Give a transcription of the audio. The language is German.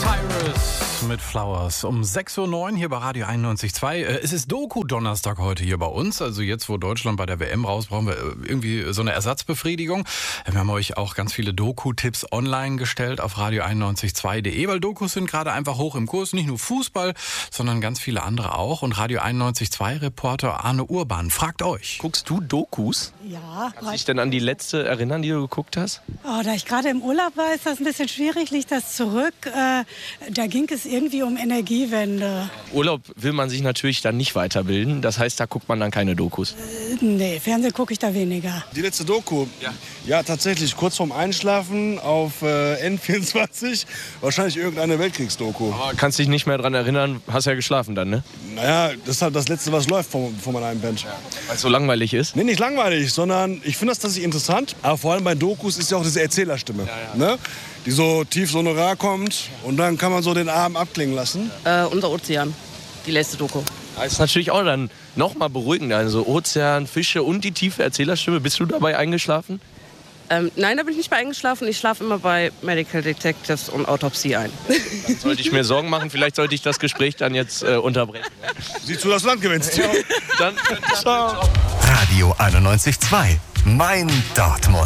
Cyrus mit Flowers um 6.09 Uhr hier bei Radio 91.2. Es ist Doku-Donnerstag heute hier bei uns. Also jetzt, wo Deutschland bei der WM raus, brauchen wir irgendwie so eine Ersatzbefriedigung. Wir haben euch auch ganz viele Doku-Tipps online gestellt auf radio91.2.de, weil Dokus sind gerade einfach hoch im Kurs. Nicht nur Fußball, sondern ganz viele andere auch. Und Radio 91.2-Reporter Arne Urban fragt euch. Guckst du Dokus? Ja. Kannst du dich denn an die letzte erinnern, die du geguckt hast? Oh, da ich gerade im Urlaub war, ist das ein bisschen schwierig, liegt das zurück. Da ging es irgendwie um Energiewende. Urlaub will man sich natürlich dann nicht weiterbilden. Das heißt, da guckt man dann keine Dokus. Nee, Fernsehen gucke ich da weniger. Die letzte Doku? Ja, tatsächlich. Kurz vorm Einschlafen auf N24. Wahrscheinlich irgendeine Weltkriegsdoku. Aber kannst dich nicht mehr dran erinnern, hast ja geschlafen dann, ne? Naja, das ist halt das Letzte, was läuft von meinem Einband. Weil es so langweilig ist? Nee, nicht langweilig, sondern ich finde das tatsächlich interessant. Aber vor allem bei Dokus ist ja auch diese Erzählerstimme. Ne? Die so tief sonorar kommt und dann kann man so den Abend abklingen lassen. Unser Ozean, die letzte Doku. Das ist natürlich auch dann nochmal beruhigend. Also Ozean, Fische und die tiefe Erzählerstimme. Bist du dabei eingeschlafen? Nein, da bin ich nicht bei eingeschlafen. Ich schlafe immer bei Medical Detectives und Autopsie ein. Dann sollte ich mir Sorgen machen. Vielleicht sollte ich das Gespräch dann jetzt unterbrechen. Siehst du, das Land gewinnst. Dann ciao. Radio 91.2. Mein Dortmund.